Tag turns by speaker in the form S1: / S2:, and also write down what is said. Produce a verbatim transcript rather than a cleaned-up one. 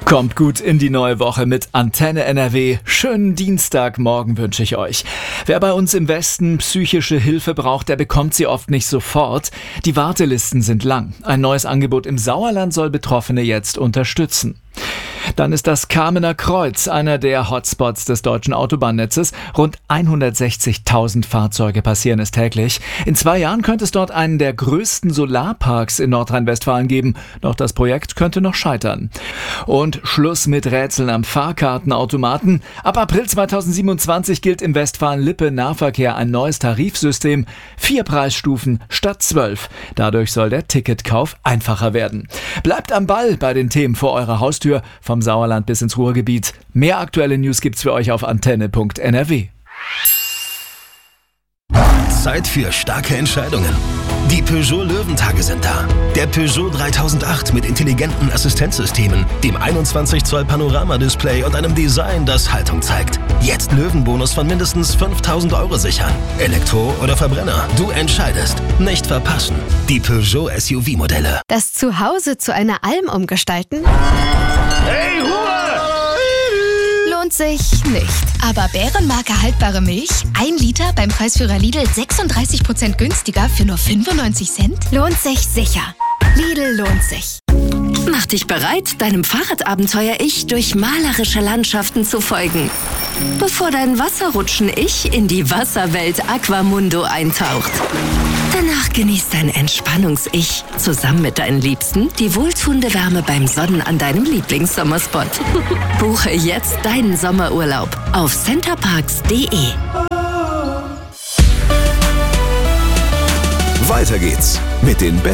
S1: Kommt gut in die neue Woche mit Antenne N R W. Schönen Dienstagmorgen wünsche ich euch. Wer bei uns im Westen psychische Hilfe braucht, der bekommt sie oft nicht sofort. Die Wartelisten sind lang. Ein neues Angebot im Sauerland soll Betroffene jetzt unterstützen. Dann ist das Kamener Kreuz, einer der Hotspots des deutschen Autobahnnetzes. Rund hundertsechzigtausend Fahrzeuge passieren es täglich. In zwei Jahren könnte es dort einen der größten Solarparks in Nordrhein-Westfalen geben. Doch das Projekt könnte noch scheitern. Und Schluss mit Rätseln am Fahrkartenautomaten. Ab April zweitausendsiebenundzwanzig gilt im Westfalen-Lippe-Nahverkehr ein neues Tarifsystem. Vier Preisstufen statt zwölf. Dadurch soll der Ticketkauf einfacher werden. Bleibt am Ball bei den Themen vor eurer Haustür. Vom Sauerland bis ins Ruhrgebiet. Mehr aktuelle News gibt's für euch auf antenne punkt n r w.
S2: Zeit für starke Entscheidungen. Die Peugeot Löwentage sind da. Der Peugeot dreitausendacht mit intelligenten Assistenzsystemen, dem einundzwanzig Zoll Panoramadisplay und einem Design, das Haltung zeigt. Jetzt Löwenbonus von mindestens fünftausend Euro sichern. Elektro oder Verbrenner, du entscheidest. Nicht verpassen. Die Peugeot S U V-Modelle.
S3: Das Zuhause zu einer Alm umgestalten?
S2: Hey, Ruhe!
S3: Lohnt sich nicht. Aber Bärenmarke haltbare Milch? Ein Liter beim Preisführer Lidl sechsunddreißig Prozent günstiger für nur fünfundneunzig Cent? Lohnt sich sicher. Lidl lohnt sich.
S4: Mach dich bereit, deinem Fahrradabenteuer-Ich durch malerische Landschaften zu folgen. Bevor dein Wasserrutschen-Ich in die Wasserwelt Aquamundo eintaucht. Danach genießt dein Entspannungs-Ich zusammen mit deinen Liebsten die wohltuende Wärme beim Sonnen an deinem Lieblingssommerspot. Buche jetzt deinen Sommerurlaub auf centerparks punkt de.
S5: Weiter geht's mit den